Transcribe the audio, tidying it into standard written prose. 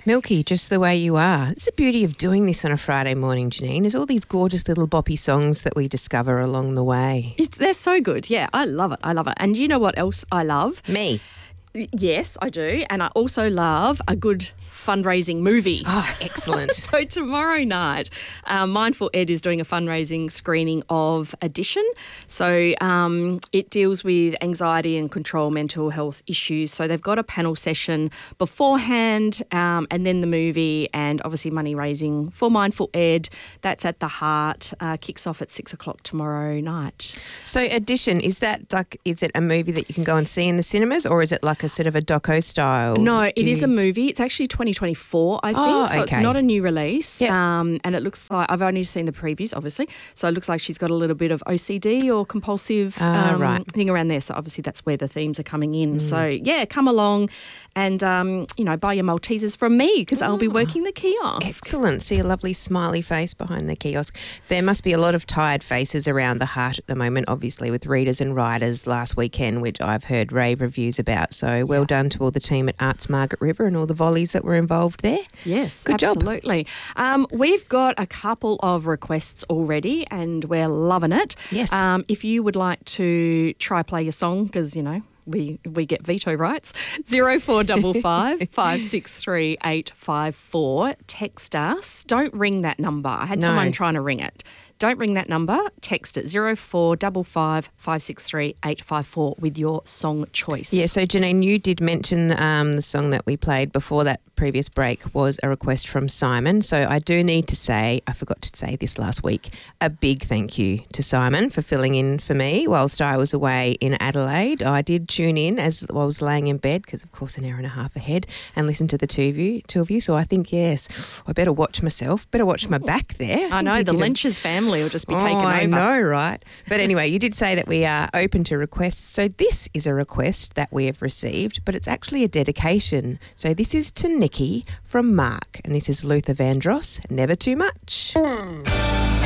Milky, just the way you are. It's the beauty of doing this on a Friday morning, Janine, is all these gorgeous little boppy songs that we discover along the way. They're so good. Yeah, I love it. I love it. And you know what else I love? Me. Yes, I do. And I also love a good fundraising movie. Oh, excellent. So tomorrow night, Mindful Ed is doing a fundraising screening of Addition. So it deals with anxiety and control mental health issues. So they've got a panel session beforehand and then the movie, and obviously money raising for Mindful Ed. That's at the Heart. Kicks off at 6:00 tomorrow night. So Addition, is it a movie that you can go and see in the cinemas, or is it like a sort of a doco style? No, it is a movie. It's actually 2024, I think. Oh, so okay. It's not a new release. Yep. And it looks like, I've only seen the previews, obviously. So it looks like she's got a little bit of OCD or compulsive right. thing around there. So obviously that's where the themes are coming in. So yeah, come along and, buy your Maltesers from me because I'll be working the kiosk. Excellent. See a lovely smiley face behind the kiosk. There must be a lot of tired faces around the Heart at the moment, obviously, with readers and writers last weekend, which I've heard rave reviews about. So well done to all the team at Arts Margaret River and all the volleys that were involved there. Yes, Good job. absolutely. We've got a couple of requests already and we're loving it. Yes. If you would like to try play your song, because, we get veto rights, 0455 563 854. Text us. Don't ring that number. I had someone trying to ring it. Don't ring that number. Text it 0455 563 854 with your song choice. Yeah, so Janine, you did mention the song that we played before that previous break was a request from Simon. So I do need to say, I forgot to say this last week, a big thank you to Simon for filling in for me whilst I was away in Adelaide. I did tune in as I was laying in bed because, of course, an hour and a half ahead, and listen to the two of you. So I think, yes, I better watch myself, better watch my back there. I know, the Lynch's family will just be taken over. I know, right? But anyway, you did say that we are open to requests. So this is a request that we have received, but it's actually a dedication. So this is to Nikki from Mark, and this is Luther Vandross, Never Too Much.